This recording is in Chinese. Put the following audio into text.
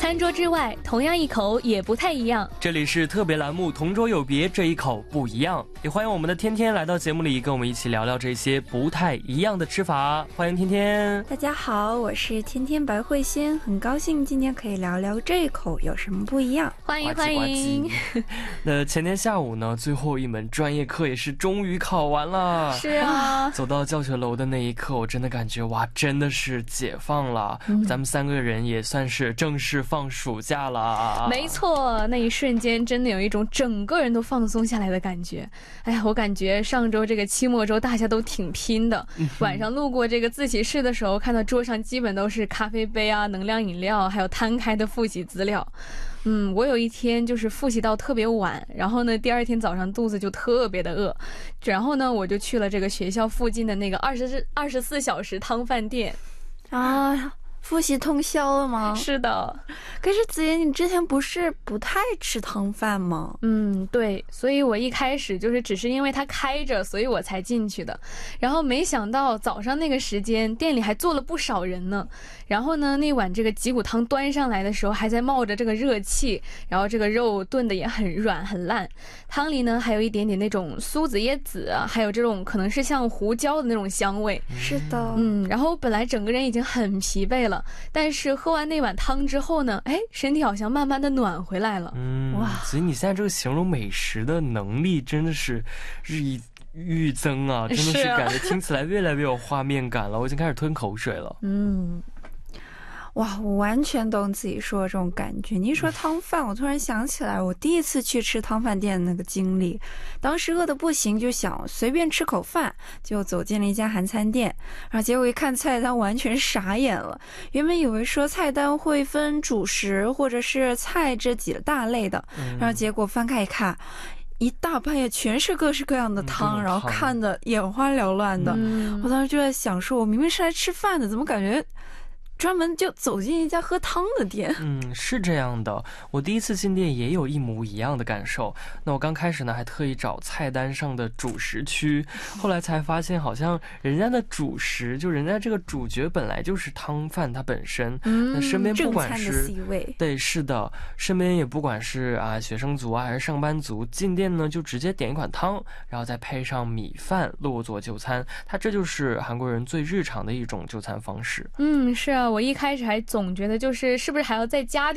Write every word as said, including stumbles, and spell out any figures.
餐桌之外，同样一口也不太一样。 这里是特别栏目同桌有别，这一口不一样。也欢迎我们的天天来到节目里，跟我们一起聊聊这些不太一样的吃法。欢迎天天。 大家好，我是天天白慧仙，很高兴今天可以聊聊这一口有什么不一样。 欢迎欢迎。 那前天下午呢，最后一门专业课也是终于考完了。 是啊， 走到教学楼的那一刻，我真的感觉哇，真的是解放了。嗯、咱们三个人也算是正式放暑假了。 没错，那一瞬间真的有一种整个人都放松下来的感觉。哎呀，我感觉上周这个期末周大家都挺拼的。嗯、晚上路过这个自习室的时候，看到桌上基本都是咖啡杯啊、能量饮料，还有摊开的复习资料。嗯，我有一天就是复习到特别晚，然后呢，第二天早上肚子就特别的饿，然后呢，我就去了这个学校附近的那个二十二十四小时汤饭店。 啊，复习通宵了吗？ 是的。 可是子妍，你之前不是不太吃汤饭吗？ 嗯，对，所以我一开始就是只是因为它开着，所以我才进去的。然后没想到早上那个时间店里还坐了不少人呢。然后呢，那碗这个脊骨汤端上来的时候还在冒着这个热气，然后这个肉炖的也很软很烂，汤里呢还有一点点那种苏子叶子啊，还有这种可能是像胡椒的那种香味。 是的。 嗯，然后本来整个人已经很疲惫了，但是喝完那碗汤之后呢，哎，身体好像慢慢的暖回来了。 嗯，哇，所以你现在这个形容美食的能力真的是日益愈增啊，真的是感觉听起来越来越有画面感了，我已经开始吞口水了。 嗯。哇，我完全懂自己说的这种感觉。你一说汤饭，我突然想起来我第一次去吃汤饭店的那个经历。当时饿得不行，就想随便吃口饭，就走进了一家韩餐店，然后结果一看菜单，完全傻眼了。原本以为说菜单会分主食或者是菜这几大类的，然后结果翻开一看，一大半也全是各式各样的汤，嗯、然后看得眼花缭乱的。嗯、我当时就在想说，我明明是来吃饭的，怎么感觉专门就走进一家喝汤的店。 嗯，是这样的，我第一次进店也有一模一样的感受。那我刚开始呢还特意找菜单上的主食区，后来才发现好像人家的主食就人家这个主角本来就是汤饭它本身。嗯，那身边不管是对，是的，身边也不管是啊学生族啊还是上班族，进店呢就直接点一款汤，然后再配上米饭落座就餐。它这就是韩国人最日常的一种就餐方式。 嗯，是啊，我一开始还总觉得就是是不是还要再加点